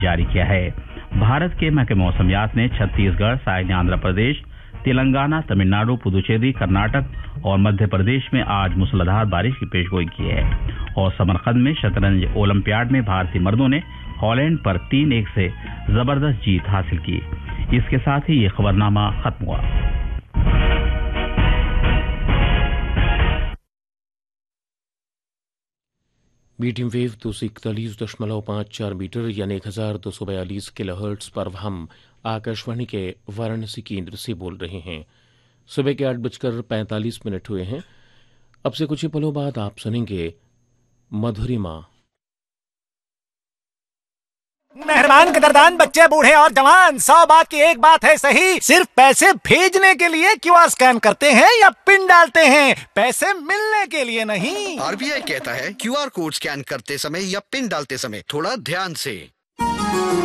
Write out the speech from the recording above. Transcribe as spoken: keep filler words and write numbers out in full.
जारी किया है। भारत के महकमे मौसमियात ने छत्तीसगढ़, साइन्य आंध्र प्रदेश, तेलंगाना, तमिलनाडु, पुदुचेरी, कर्नाटक और मध्य प्रदेश में आज मूसलाधार बारिश की पेशगोई की है। और समरकंद में शतरंज ओलंपियाड में भारतीय मर्दों ने हॉलैंड पर तीन एक से जबरदस्त जीत हासिल की। इसके साथ ही ये खबरनामा खत्म हुआ। मीडियम वेव दो सौ इकतालीस दशमलव पाँच चार मीटर यानी एक हजार दो सौ बयालीस किलोहर्ट्ज पर हम आकाशवाणी के वाराणसी केंद्र से बोल रहे हैं। सुबह के आठ बजकर पैंतालीस मिनट हुए हैं। अब से कुछ ही पलों बाद आप सुनेंगे मधुरिमा। मेहरबान कदरदान बच्चे बूढ़े और जवान, सौ बात की एक बात है सही, सिर्फ पैसे भेजने के लिए क्यूआर स्कैन करते हैं या पिन डालते हैं, पैसे मिलने के लिए नहीं। आरबीआई कहता है क्यूआर कोड स्कैन करते समय या पिन डालते समय थोड़ा ध्यान से।